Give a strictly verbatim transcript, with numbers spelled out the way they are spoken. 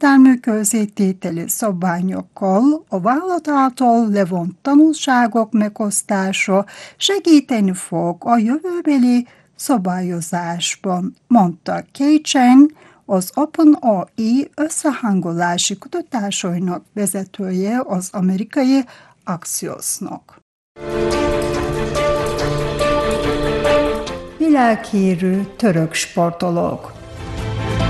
egyértelmű közzétételi szabványokkal a vállalat által levont tanulságok megosztása segíteni fog a jövőbeli szabályozásban, mondta Kay Cheng, az OpenAI összehangolási kutatásainak vezetője az amerikai Axiosnak. Világhírű török sportolók.